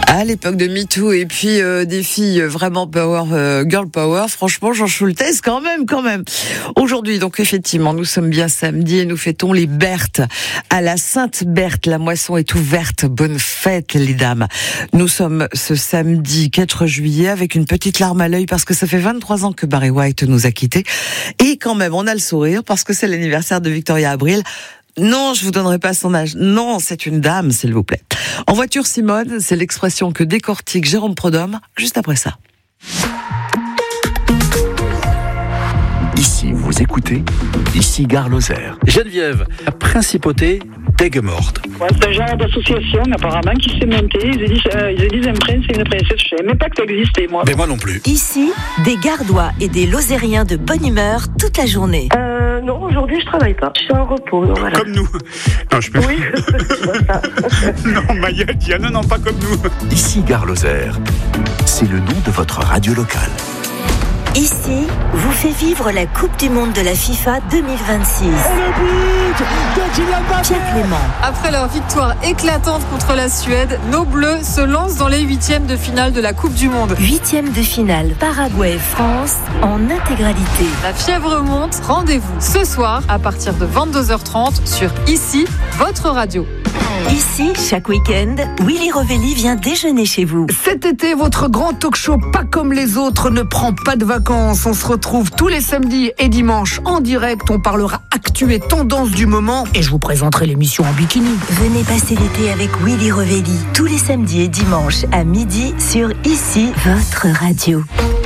À l'époque de MeToo et puis des filles vraiment power, girl power, franchement Jean Schultes quand même. Aujourd'hui donc effectivement nous sommes bien samedi et nous fêtons les Berthes. À la Sainte Berthe, la moisson est ouverte. Bonne fête les dames. Nous sommes ce samedi 4 juillet avec une petite larme à l'œil parce que ça fait 23 ans que Barry White nous a quittés. Et quand même on a le sourire parce que c'est l'anniversaire de Victoria Abril. Non, je vous donnerai pas son âge. Non, c'est une dame, s'il vous plaît. En voiture, Simone, c'est l'expression que décortique Jérôme Prodhomme, juste après ça. Ici, vous écoutez, ici Gare Lozère. Geneviève, la principauté d'Aigues-Mortes. Ouais, c'est un genre d'association apparemment qui s'est montée. Ils disent un prince et une princesse. Je savais même pas que ça existait, moi. Mais moi non plus. Ici, des Gardois et des Lozériens de bonne humeur toute la journée. Non, aujourd'hui je travaille pas. Je suis en repos, donc voilà. Comme nous. Non, je peux. Oui, c'est ça. Non, Maya dit non, pas comme nous. Ici Gare Lozère. C'est le nom de votre radio locale. Ici, vous fait vivre la Coupe du Monde de la FIFA 2026. Pierre Clément. Après leur victoire éclatante contre la Suède, nos Bleus se lancent dans les huitièmes de finale de la Coupe du Monde. Huitième de finale, Paraguay-France en intégralité. La fièvre monte, rendez-vous ce soir à partir de 22h30 sur Ici, votre radio. Ici, chaque week-end, Willy Revelli vient déjeuner chez vous. Cet été, votre grand talk-show pas comme les autres ne prend pas de vacances. On se retrouve tous les samedis et dimanches en direct. On parlera actu et tendance du moment et je vous présenterai l'émission en bikini. Venez passer l'été avec Willy Revelli tous les samedis et dimanches à midi sur Ici, votre radio.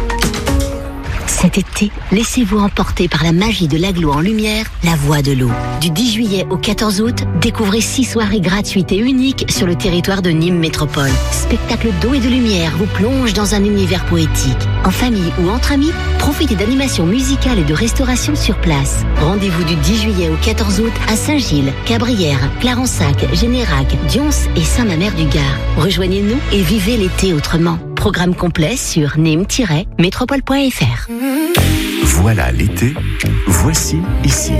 Cet été, laissez-vous emporter par la magie de l'agglo en lumière, la Voix de l'eau. Du 10 juillet au 14 août, découvrez 6 soirées gratuites et uniques sur le territoire de Nîmes Métropole. Spectacle d'eau et de lumière vous plonge dans un univers poétique. En famille ou entre amis, profitez d'animations musicales et de restauration sur place. Rendez-vous du 10 juillet au 14 août à Saint-Gilles, Cabrières, Clarensac, Générac, Dions et Saint-Mamère-du-Gard. Rejoignez-nous et vivez l'été autrement. Programme complet sur nîmes-métropole.fr. Voilà l'été, voici ici.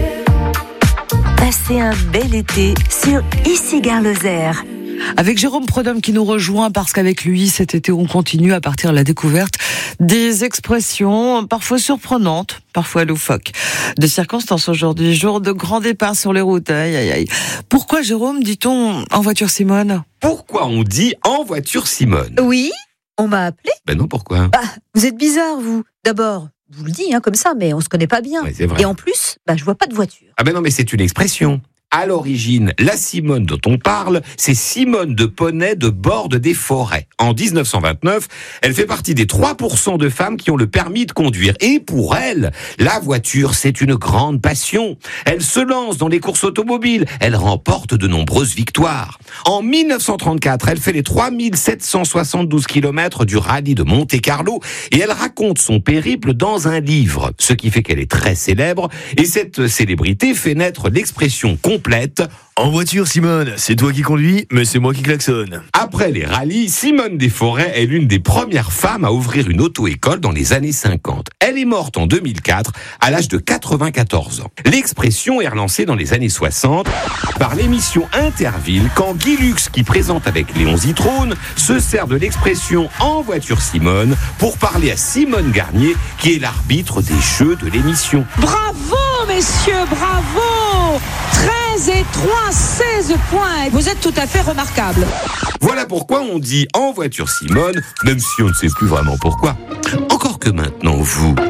Passez un bel été sur Ici Gare Lozère. Avec Jérôme Prodhomme qui nous rejoint parce qu'avec lui, cet été, on continue à partir de la découverte des expressions parfois surprenantes, parfois loufoques, de circonstances aujourd'hui, jour de grand départ sur les routes. Aïe, aïe, aïe. Pourquoi, Jérôme, dit-on en voiture Simone ? Pourquoi on dit en voiture Simone ? Oui, on m'a appelé. Ben non, pourquoi ? Vous êtes bizarre, vous. D'abord, je vous le dis comme ça, mais on se connaît pas bien. Ouais, c'est vrai. Et en plus, je vois pas de voiture. Ah ben non, mais c'est une expression. À l'origine, la Simone dont on parle, c'est Simone de Poney de Bordes des Forêts. En 1929, elle fait partie des 3% de femmes qui ont le permis de conduire. Et pour elle, la voiture, c'est une grande passion. Elle se lance dans les courses automobiles. Elle remporte de nombreuses victoires. En 1934, elle fait les 3772 km du rallye de Monte-Carlo et elle raconte son périple dans un livre. Ce qui fait qu'elle est très célèbre. Et cette célébrité fait naître l'expression complète. En voiture, Simone, c'est toi qui conduis, mais c'est moi qui klaxonne. Après les rallyes, Simone des Forêts est l'une des premières femmes à ouvrir une auto-école dans les années 50. Elle est morte en 2004, à l'âge de 94 ans. L'expression est relancée dans les années 60 par l'émission Interville, quand Guy Lux, qui présente avec Léon Zitrone, se sert de l'expression en voiture Simone pour parler à Simone Garnier, qui est l'arbitre des jeux de l'émission. Bravo, messieurs, bravo! 13 et 3, 16 points. Vous êtes tout à fait remarquables. Voilà pourquoi on dit en voiture Simone, même si on ne sait plus vraiment pourquoi. Encore que maintenant, vous,